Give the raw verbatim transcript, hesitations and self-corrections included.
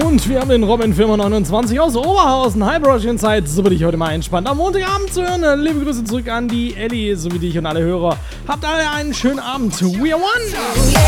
Und wir haben den Robin Firma neunundzwanzig aus Oberhausen. Hi Brush Inside, so bin ich heute mal entspannt am Montagabend zu hören. Liebe Grüße zurück an die Ellie sowie dich und alle Hörer. Habt alle einen schönen Abend. We are one!